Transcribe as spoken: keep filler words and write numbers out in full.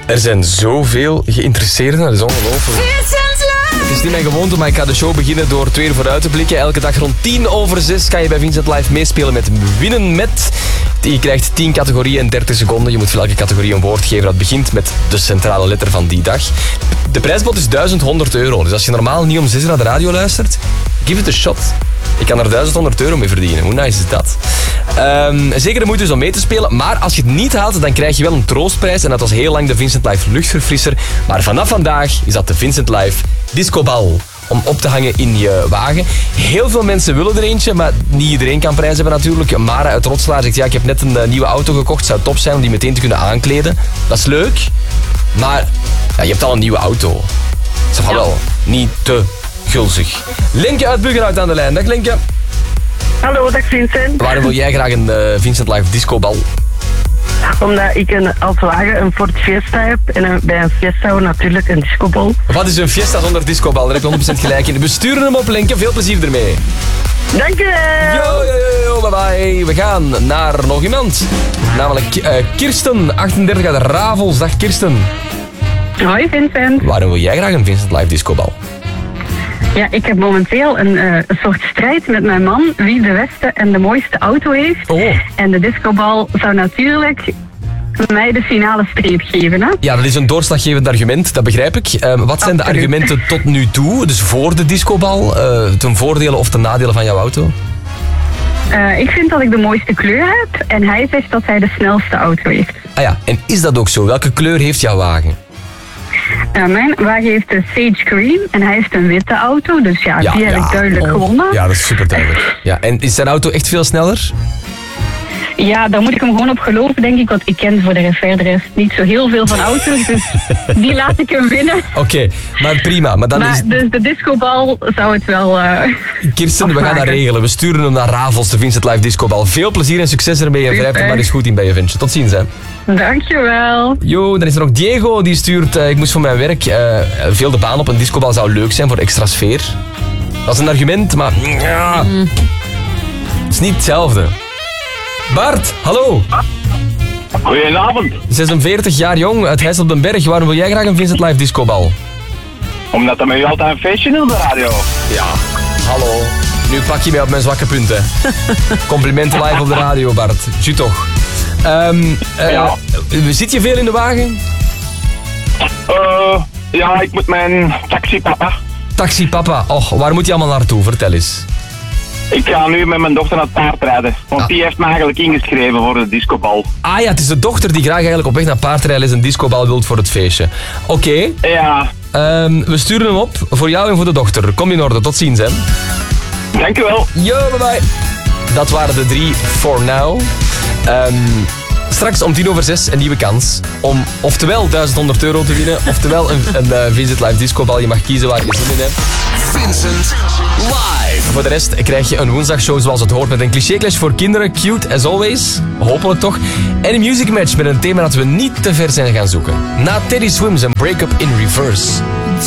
Er zijn zoveel geïnteresseerden, dat is ongelooflijk. Het is niet mijn gewoonte, maar ik ga de show beginnen door twee uur vooruit te blikken. Elke dag rond tien over zes kan je bij Vincent Live meespelen met Winnen Met. Je krijgt tien categorieën in dertig seconden. Je moet voor elke categorie een woord geven dat begint met de centrale letter van die dag. De prijsbod is duizend honderd euro. Dus als je normaal niet om zes uur naar de radio luistert, give it a shot. Ik kan er duizend honderd euro mee verdienen. Hoe nice is dat? Um, zeker de moeite is om mee te spelen. Maar als je het niet haalt, dan krijg je wel een troostprijs. En dat was heel lang de Vincent Live luchtverfrisser. Maar vanaf vandaag is dat de Vincent Live discobal. Om op te hangen in je wagen. Heel veel mensen willen er eentje, maar niet iedereen kan prijs hebben natuurlijk. Mara uit Rotslaar zegt, ja, ik heb net een uh, nieuwe auto gekocht. Zou top zijn om die meteen te kunnen aankleden. Dat is leuk. Maar ja, je hebt al een nieuwe auto. Dat is ja. wel niet te gulzig. Lenke uit Buggenhout aan de lijn. Dag Lenke. Hallo, dag Vincent. Waarom wil jij graag een uh, Vincent Live discobal? Omdat ik een, als wagen een Ford Fiesta heb en een, bij een Fiesta natuurlijk een discobal. Wat is een Fiesta zonder discobal? Daar heb je honderd procent gelijk in. We sturen hem op, Lenke. Veel plezier ermee. Dank je. Yo, yo, yo, bye bye. We gaan naar nog iemand. Namelijk uh, Kirsten, achtendertig uit Ravels. Dag Kirsten. Hoi Vincent. Waarom wil jij graag een Vincent Live discobal? Ja, ik heb momenteel een, uh, een soort strijd met mijn man wie de beste en de mooiste auto heeft. Oh. En de discobal zou natuurlijk mij de finale streep geven. Hè? Ja, dat is een doorslaggevend argument, dat begrijp ik. Uh, wat zijn Absoluut. de argumenten tot nu toe? Dus voor de discobal, uh, ten voordelen of ten nadelen van jouw auto? Uh, ik vind dat ik de mooiste kleur heb en hij zegt dat hij de snelste auto heeft. Ah ja, en is dat ook zo? Welke kleur heeft jouw wagen? Uh, mijn wagen heeft de Sage Green en hij heeft een witte auto, dus ja, ja die heb ja. ik duidelijk oh. gewonnen. Ja, dat is super duidelijk. Ja, en is zijn auto echt veel sneller? Ja, daar moet ik hem gewoon op geloven, denk ik, want ik ken voor de verder niet zo heel veel van auto's, dus die laat ik hem winnen. Oké, okay, maar prima. Maar dan maar is... Dus de discobal zou het wel uh, Kirsten, we gaan dat regelen. We sturen hem naar Ravels, de Vincent Live discobal. Veel plezier en succes ermee en wrijf er maar eens goed in bij je ventje. Tot ziens, hè. Dankjewel. Jo, dan is er nog Diego, die stuurt, uh, ik moest voor mijn werk uh, veel de baan op. Een discobal zou leuk zijn voor extra sfeer. Dat is een argument, maar ja, mm. het is niet hetzelfde. Bart, hallo. Goedenavond. zesenveertig jaar jong, uit Heijs op den Berg. Waarom wil jij graag een Vincent Live discobal? Omdat er mij altijd een feestje is op de radio. Ja, hallo. Nu pak je mij op mijn zwakke punten. Complimenten live op de radio, Bart. Ju toch. Um, uh, ja. Zit je veel in de wagen? Uh, ja, ik moet mijn taxipapa. Taxipapa, och, waar moet je allemaal naartoe? Vertel eens. Ik ga nu met mijn dochter naar het paardrijden. Want ah. die heeft me eigenlijk ingeschreven voor de discobal. Ah ja, het is de dochter die graag eigenlijk op weg naar paardrijden is een discobal wilt voor het feestje. Oké. Okay. Ja. Um, we sturen hem op voor jou en voor de dochter. Kom in orde, tot ziens hè. Dankjewel. Yo, bye bye. Dat waren de drie for now. Um, straks om tien over zes een nieuwe kans om oftewel duizend honderd euro te winnen, oftewel een, een uh, Vincent Live discobal. Je mag kiezen waar je zin in hebt. Vincent Live. Voor de rest krijg je een woensdagshow zoals het hoort met een cliché-clash voor kinderen, cute as always, hopelijk toch. En een music match met een thema dat we niet te ver zijn gaan zoeken. Na Teddy Swims en Break Up in Reverse.